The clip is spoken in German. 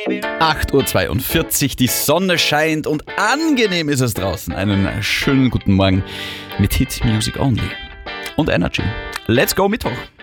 8:42 Uhr, die Sonne scheint und angenehm ist es draußen. Einen schönen guten Morgen mit Hit Music Only und Energy. Let's go Mittwoch!